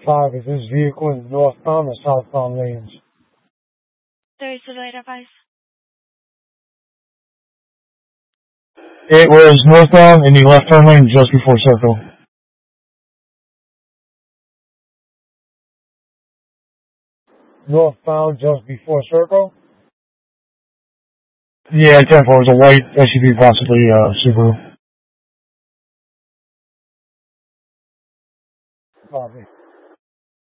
5, is this vehicle in northbound or southbound lanes? Sorry, so do I advise? It was northbound in the left turn lane just before circle. Northbound just before circle? Yeah, 10-4. It was a white SUV, possibly Subaru. Copy.